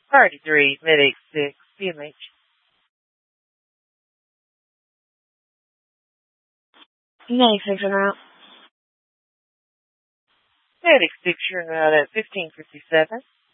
Priority 3, Medic 6, PMH. Medic 6 in route. Medic 6, you're out at 1557.